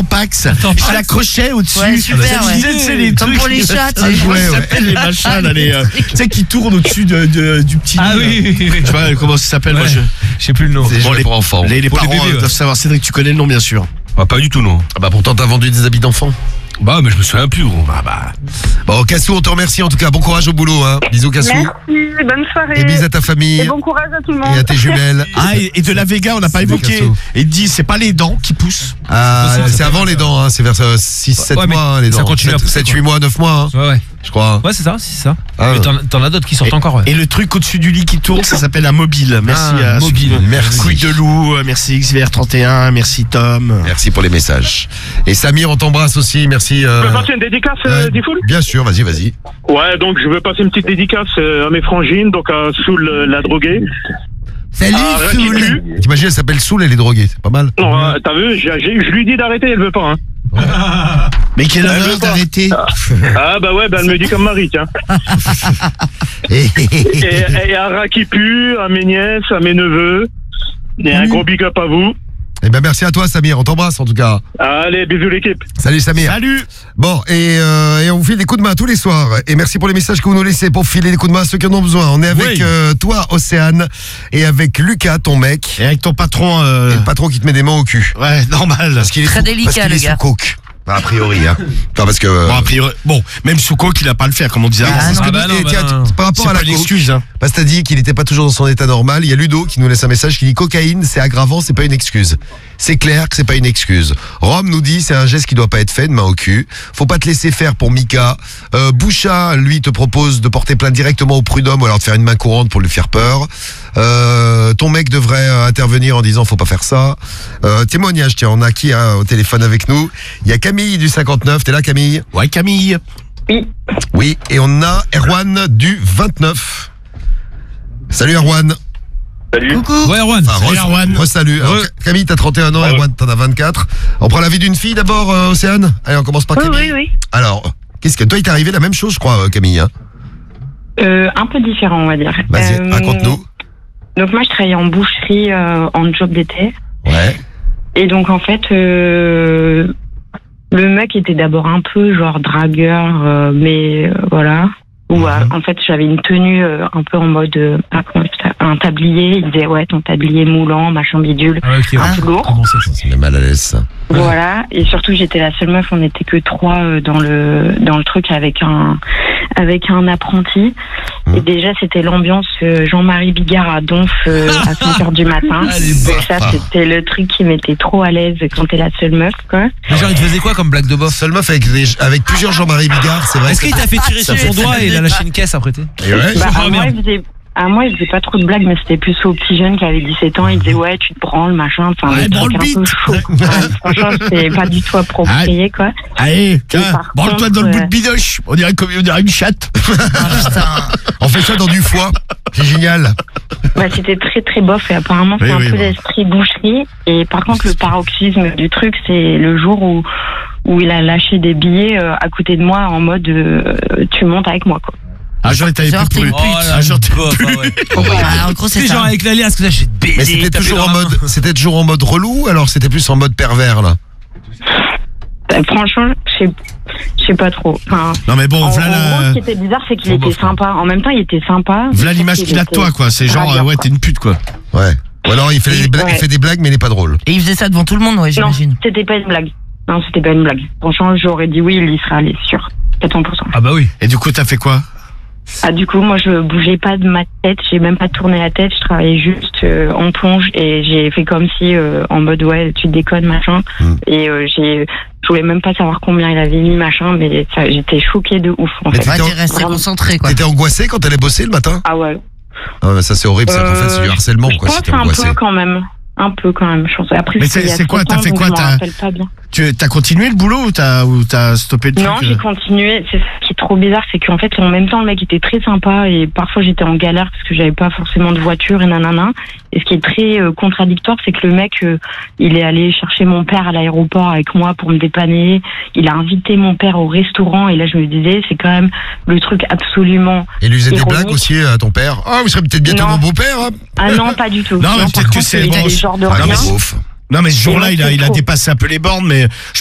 Tampax. Je l'accrochais au-dessus. Ouais, super, ouais. C'est les Comme trucs pour les chats, tu sais. ça s'appelle les machins là, tu sais, qui tournent au-dessus du petit. Ah oui. Je sais pas comment ça s'appelle. Moi, je sais plus le nom. Bon, les enfants. Les Pour les parents bébés, ouais. doivent savoir. Cédric, tu connais le nom bien sûr. Ah, pas du tout, non. Ah bah pourtant t'as vendu des habits d'enfants. Bah, mais je me souviens plus, gros. Bon, Cassou, on te remercie en tout cas. Bon courage au boulot, hein. Bisous, Cassou. Merci, bonne soirée. Et bisous à ta famille. Et bon courage à tout le monde. Et à tes jumelles. Ah, et de la Vega, on n'a pas C'est évoqué. Cassou. Et dit, c'est pas les dents qui poussent. Ah, c'est avant les dents, hein. C'est vers 6-7 Ouais, mais mois, hein, les dents. ça continue après, 7-8 mois, 9 mois, hein, Ouais. je crois. Ouais, c'est ça. Ah, Mais t'en as d'autres qui sortent encore, ouais. Et le truc au-dessus du lit qui tourne, ça s'appelle un mobile. Merci Ah, à mobile. Merci. Couille de loup, merci XVR31, merci Tom. Merci pour les messages. Et Samir, on t'embrasse aussi, merci. Je peux passer une dédicace, Diffoul ? Bien sûr, vas-y. Ouais, donc je veux passer une petite dédicace à mes frangines, donc à Soul la droguée. Salut, à Soul. Rakibu. T'imagines, elle s'appelle Soul, elle est droguée, c'est pas mal. Non, t'as vu, je lui dis d'arrêter, elle veut pas. Hein. Mais quelle Elle horreur veut pas. d'arrêter. Ah bah ouais, elle me dit comme Marie, tiens. Et à Rakipu, à mes nièces, à mes neveux. Et un gros big up à vous. Eh ben merci à toi, Samir, on t'embrasse en tout cas. Allez, bisous l'équipe. Salut Samir. Salut. Bon, et on vous file des coups de main tous les soirs. Et merci pour les messages que vous nous laissez pour filer des coups de main à ceux qui en ont besoin. On est avec Oui. toi, Océane, et avec Lucas, ton mec. Et avec ton patron. Et le patron qui te met des mains au cul. Ouais, normal. Parce qu'il est Très sous- délicat, parce qu'il le est gars. sous coke. Enfin, a priori, hein. Enfin, parce que. Bon, a priori, même sous coke, il a pas à le faire, comme on disait avant. parce que bah nous, non, et bah tiens, non. par rapport C'est à la pas coke, l'excuse, hein. parce que t'as dit qu'il n'était pas toujours dans son état normal. Il y a Ludo qui nous laisse un message qui dit cocaïne, c'est aggravant, c'est pas une excuse. C'est clair que c'est pas une excuse. Rome nous dit c'est un geste qui doit pas être fait, de main au cul. Faut pas te laisser faire pour Mika. Boucha, lui, te propose de porter plainte directement au prud'homme ou alors de faire une main courante pour lui faire peur. Ton mec devrait intervenir en disant faut pas faire ça. Témoignage, tiens, on a qui au téléphone avec nous? Il y a Camille du 59. T'es là, Camille? Ouais, Camille. Oui, et on a Erwan du 29. Salut Erwan. Salut. Coucou. Ouais, Erwan. Salut, Erwan. Salut. Camille, t'as 31 ans, Erwan, t'en as 24. On prend la vie d'une fille d'abord, Océane? Allez, on commence par Camille. Oui. Alors, qu'est-ce que toi, il t'est arrivé la même chose, je crois, Camille, hein? Un peu différent, on va dire. Vas-y, raconte-nous. Donc moi, je travaillais en boucherie en job d'été. Ouais. Et donc, en fait, le mec était d'abord un peu genre dragueur, mais voilà. Ou en fait, j'avais une tenue un peu en mode un tablier. Il disait ouais, ton tablier moulant, machin bidule, Ah, ok, un peu lourd. Comment ça Ça met mal à l'aise, ça. Voilà. Et surtout, j'étais la seule meuf. On n'était que 3 dans le truc avec un apprenti. Et déjà, c'était l'ambiance Jean-Marie Bigard à Donf à 5h du matin. Donc ça, c'était le truc qui m'était trop à l'aise quand t'es la seule meuf, quoi. Mais genre, il te faisait quoi comme blague de bof? Seule meuf avec plusieurs Jean-Marie Bigard, c'est vrai. Est-ce qu'il t'a fait tirer sur son doigt et il a lâché une caisse après? Et ouais. Bah, Ah, merde. moi, il faisait pas trop de blagues, mais c'était plus au petit jeune qui avait 17 ans. Il disait, ouais, tu te branles, machin. Enfin, Ouais, des branle trucs un peu bite. chauds. Franchement, c'est pas du tout approprié, quoi. Allez, tiens, par branle-toi contre, dans le bout de bidoche. On dirait une chatte. On fait ça dans du foie. C'est génial. Ouais, c'était très, très bof. Et apparemment, c'est Oui, un oui, peu bon. l'esprit boucherie. Et par contre, le paroxysme du truc, c'est le jour où il a lâché des billets à côté de moi en mode, tu montes avec moi, quoi. Ah, j'en étais Genre, plus t'es une pour pute. Ah, genre, t'es bof, ah ouais. Voilà, en gros, c'est C'est ça. genre avec l'alias que ça, j'ai baisé. Mais c'était toujours en mode relou, alors c'était plus en mode pervers, là. Franchement, je sais pas trop. Enfin, Non, mais bon, en voilà gros, ce qui était bizarre, c'est qu'il était sympa. En même temps, il était sympa. voilà l'image qu'il a de toi, quoi. C'est genre, dragueur, ouais, quoi. t'es une pute, quoi. Ouais. Ou alors il fait des blagues, Ouais. il fait des blagues, mais il est pas drôle. Et il faisait ça devant tout le monde, ouais, Non, j'imagine. c'était pas une blague. Non, c'était pas une blague. Franchement, j'aurais dit oui, il y serait allé, sûr. 400%. Ah bah oui. Et du coup, t'as fait quoi? Ah, du coup, moi, je bougeais pas de ma tête. J'ai même pas tourné la tête. Je travaillais juste en plonge et j'ai fait comme si, en mode, ouais, tu déconnes, machin. Et je voulais même pas savoir combien il avait mis, machin, mais j'étais choquée de ouf, en Mais fait. Ouais, t'es resté concentré, quoi. T'étais angoissé quand t'allais bosser le matin? Ah ouais. Ah, mais ça c'est horrible, ça. En fait, c'est du harcèlement, quoi, Je si pense t'es un angoissé. peu quand même. Un peu quand même, je pense. Après, Mais c'était il y a c'est quoi, 7 t'as ans, fait donc quoi, je m'en t'as- rappelle pas bien. T'as continué le boulot ou t'as stoppé le truc? Non, j'ai continué. C'est ce qui est trop bizarre, c'est qu'en fait, en même temps, le mec était très sympa et parfois j'étais en galère parce que j'avais pas forcément de voiture et nanana. Et ce qui est très contradictoire, c'est que le mec, il est allé chercher mon père à l'aéroport avec moi pour me dépanner. Il a invité mon père au restaurant et là, je me disais, c'est quand même le truc absolument. Et lui faisait des ironique. blagues aussi à ton père. Ah, vous serez peut-être bientôt Non. mon beau-père, hein? Ah non, pas du tout. Non, mais par peut-être que contre, c'est il bon, avait genre de Ah, rien. mais ouf. Non, mais ce jour-là, Et il moi, a c'est trop. dépassé un peu les bornes, mais